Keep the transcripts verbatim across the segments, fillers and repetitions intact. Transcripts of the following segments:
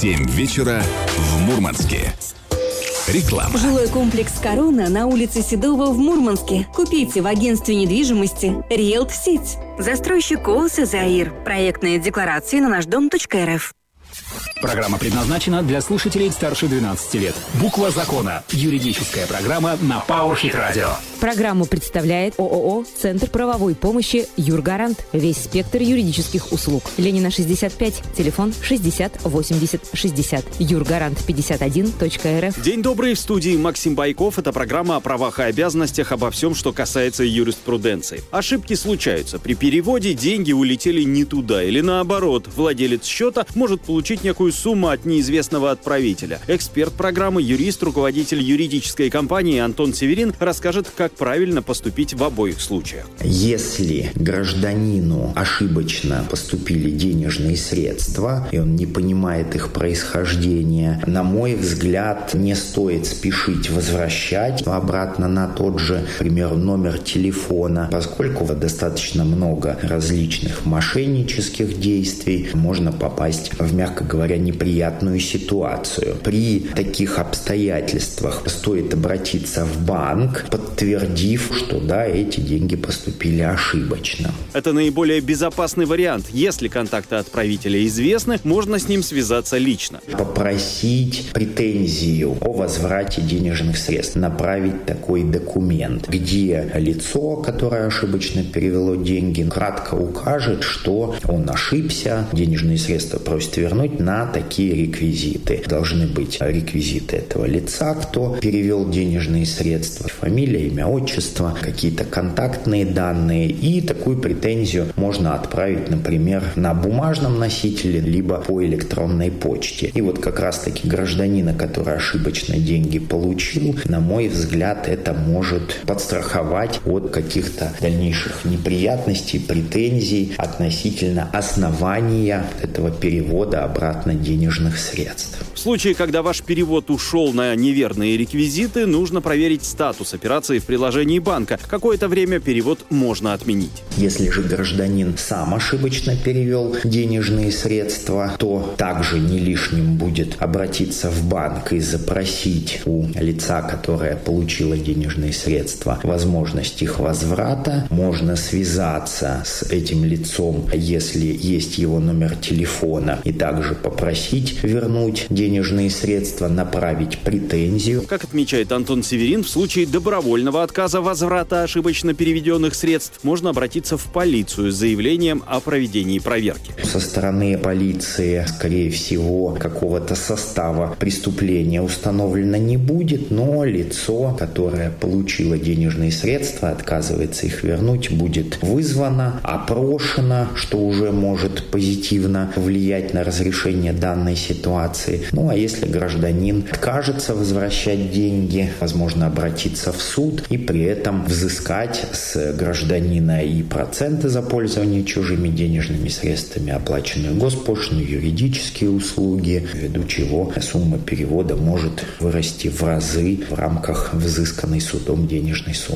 семь вечера в Мурманске. Реклама. Жилой комплекс «Корона» на улице Седова в Мурманске. Купите в агентстве недвижимости «Риэлт-Сеть». Застройщик ООО «Заир». Проектные декларации на наш дом точка эр эф. Программа предназначена для слушателей старше двенадцати лет. Буква закона. Юридическая программа на PowerHit Radio. Программу представляет ООО «Центр правовой помощи Юргарант». Весь спектр юридических услуг. Ленина, шестьдесят пять. Телефон шестьдесят восемьдесят шестьдесят. Юргарант пятьдесят один точка эр эф. День добрый, в студии Максим Байков. Это программа о правах и обязанностях, обо всем, что касается юриспруденции. Ошибки случаются. При переводе деньги улетели не туда. Или наоборот, владелец счета может получить некую сумму от неизвестного отправителя. Эксперт программы, юрист, руководитель юридической компании Антон Северин расскажет, как правильно поступить в обоих случаях. Если гражданину ошибочно поступили денежные средства, и он не понимает их происхождения, на мой взгляд, не стоит спешить возвращать обратно на тот же, к примеру, номер телефона, поскольку достаточно много различных мошеннических действий, можно попасть в, мягко говоря, неприятную ситуацию. При таких обстоятельствах стоит обратиться в банк, подтвердив, что да, эти деньги поступили ошибочно. Это наиболее безопасный вариант. Если контакты отправителя известны, можно с ним связаться лично. Попросить претензию о возврате денежных средств, направить такой документ, где лицо, которое ошибочно перевело деньги, кратко укажет, что он ошибся, денежные средства просит вернуть на такие реквизиты. Должны быть реквизиты этого лица, кто перевел денежные средства, фамилия, имя, отчество, какие-то контактные данные, и такую претензию можно отправить, например, на бумажном носителе, либо по электронной почте. И вот как раз-таки гражданина, который ошибочно деньги получил, на мой взгляд, это может подстраховать от каких-то дальнейших неприятностей, претензий относительно основания этого перевода обратно денежных средств. В случае, когда ваш перевод ушел на неверные реквизиты, нужно проверить статус операции в приложении банка. Какое-то время перевод можно отменить. Если же гражданин сам ошибочно перевел денежные средства, то также не лишним будет обратиться в банк и запросить у лица, которое получило денежные средства, возможность их возврата. Можно связаться с этим лицом, если есть его номер телефона, и также попросить вернуть денежные средства, направить претензию. Как отмечает Антон Северин, в случае добровольного отказа возврата ошибочно переведенных средств можно обратиться в полицию с заявлением о проведении проверки. Со стороны полиции, скорее всего, какого-то состава преступления установлено не будет, но лицо, которое получило денежные средства, отказывается их вернуть, будет вызвано, опрошено, что уже может позитивно влиять на разрешение данной ситуации. Ну а если гражданин откажется возвращать деньги, возможно обратиться в суд и при этом взыскать с гражданина и проценты за пользование чужими денежными средствами, оплаченную госпошлину, юридические услуги, ввиду чего сумма перевода может вырасти в разы в рамках взысканной судом денежной суммы.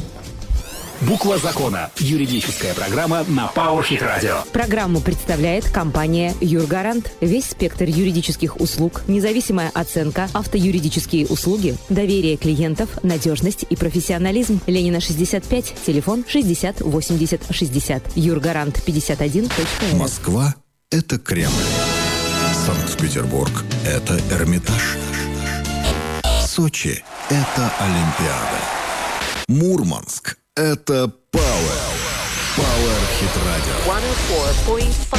Буква закона. Юридическая программа на PowerHit Radio. Программу представляет компания Юргарант. Весь спектр юридических услуг, независимая оценка, автоюридические услуги, доверие клиентов, надежность и профессионализм. Ленина, шестьдесят пять. Телефон шестьдесят восемьдесят шестьдят. Юргарант пятьдесят один точка эр эф. Москва – это Кремль. Санкт-Петербург – это Эрмитаж. Сочи – это Олимпиада. Мурманск – это Power. PowerHit Radio. сто четыре и пять